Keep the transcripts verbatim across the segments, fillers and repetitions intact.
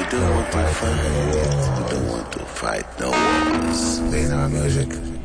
don't want to fight. We don't want to fight no wars. In our music.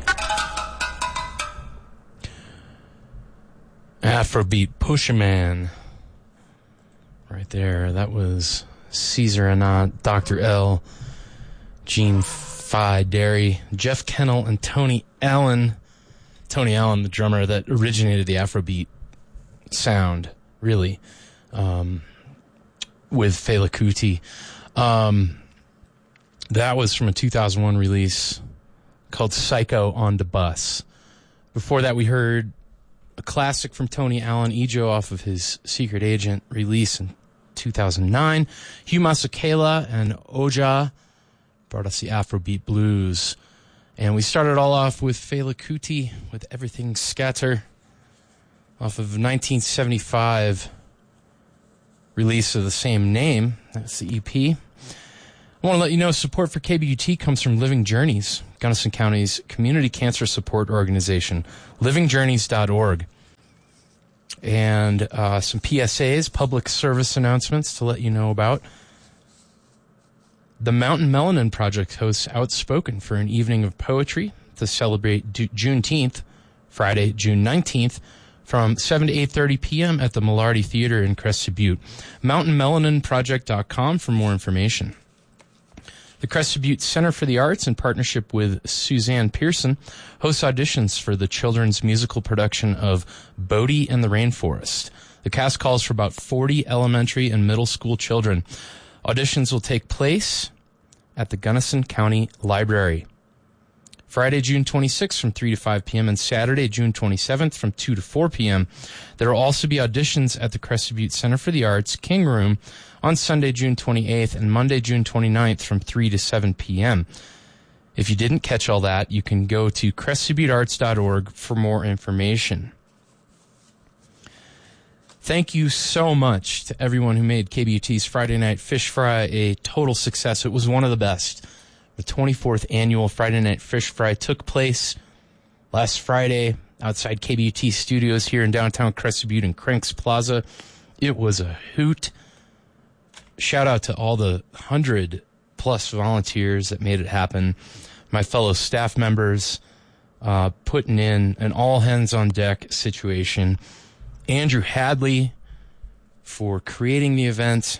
Afrobeat Pusherman. Right there. That was Caesar Anat, Doctor L, Gene Phi Derry, Jeff Kennel, and Tony Allen. Tony Allen, the drummer that originated the Afrobeat sound, really, um, with Fela Kuti. Um, that was from a two thousand one release called Psycho on the Bus. Before that, we heard a classic from Tony Allen, Ijo, off of his Secret Agent release in two thousand nine. Hugh Masekela and Oja brought us the Afrobeat Blues. And we started all off with Fela Kuti with Everything Scatter off of nineteen seventy-five release of the same name. That's the E P. I want to let you know support for K B U T comes from Living Journeys, Gunnison County's community cancer support organization, living journeys dot org. And uh, some P S As, public service announcements to let you know about. The Mountain Melanin Project hosts Outspoken for an evening of poetry to celebrate D- Juneteenth, Friday, June nineteenth, from seven to eight thirty p.m. at the Malarty Theater in Crested Butte. mountain melanin project dot com for more information. The Crested Butte Center for the Arts, in partnership with Suzanne Pearson, hosts auditions for the children's musical production of Bodie and the Rainforest. The cast calls for about forty elementary and middle school children. Auditions will take place at the Gunnison County Library. Friday, June twenty-sixth from three to five p.m. and Saturday, June twenty-seventh from two to four p.m. There will also be auditions at the Crested Butte Center for the Arts, King Room, on Sunday, June twenty-eighth and Monday, June twenty-ninth from three to seven p.m. If you didn't catch all that, you can go to crested butte arts dot org for more information. Thank you so much to everyone who made K B U T's Friday Night Fish Fry a total success. It was one of the best. The twenty-fourth annual Friday Night Fish Fry took place last Friday outside K B U T studios here in downtown Crested Butte in Cranks Plaza. It was a hoot. Shout out to all the hundred plus volunteers that made it happen. My fellow staff members uh, putting in an all hands on deck situation. Andrew Hadley for creating the event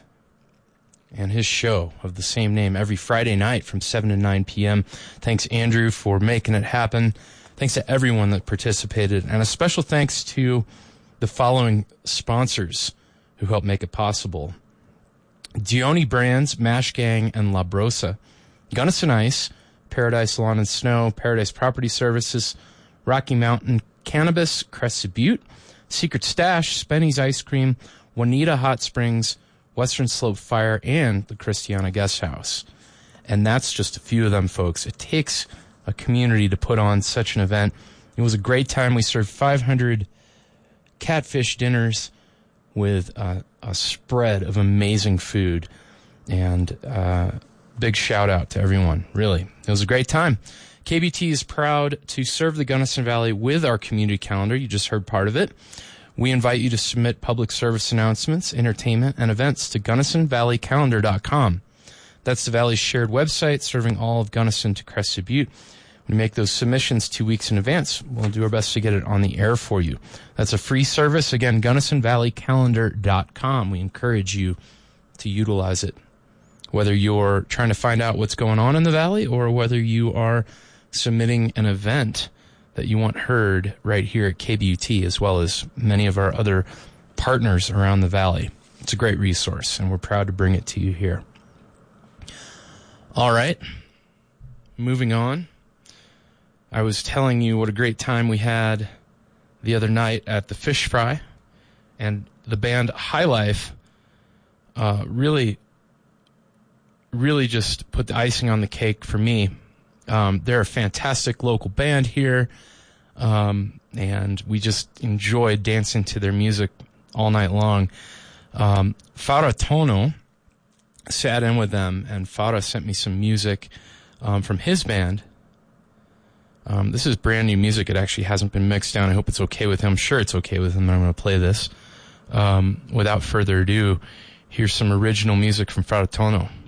and his show of the same name every Friday night from seven to nine p.m. Thanks, Andrew, for making it happen. Thanks to everyone that participated. And a special thanks to the following sponsors who helped make it possible. Dione Brands, Mash Gang, and La Brosa. Gunnison Ice, Paradise Lawn and Snow, Paradise Property Services, Rocky Mountain Cannabis, Crested Butte, Secret Stash, Spenny's Ice Cream, Juanita Hot Springs, Western Slope Fire, and the Christiana Guest House. And that's just a few of them, folks. It takes a community to put on such an event. It was a great time. We served five hundred catfish dinners with uh, a spread of amazing food. And uh, big shout out to everyone. Really, it was a great time. K B T is proud to serve the Gunnison Valley with our community calendar. You just heard part of it. We invite you to submit public service announcements, entertainment, and events to gunnison valley calendar dot com. That's the Valley's shared website serving all of Gunnison to Crested Butte. We make those submissions two weeks in advance. We'll do our best to get it on the air for you. That's a free service. Again, gunnison valley calendar dot com. We encourage you to utilize it, whether you're trying to find out what's going on in the Valley or whether you are submitting an event that you want heard right here at K B U T, as well as many of our other partners around the Valley. It's a great resource, and we're proud to bring it to you here. All right, moving on. I was telling you what a great time we had the other night at the Fish Fry, and the band High Life uh, really, really just put the icing on the cake for me. Um, they're a fantastic local band here, um, and we just enjoyed dancing to their music all night long. Um, Farah Tono sat in with them, and Farah sent me some music um, from his band. Um, this is brand new music. It actually hasn't been mixed down. I hope it's okay with him. I'm sure it's okay with him. I'm going to play this. Um, without further ado, here's some original music from Farah Tono.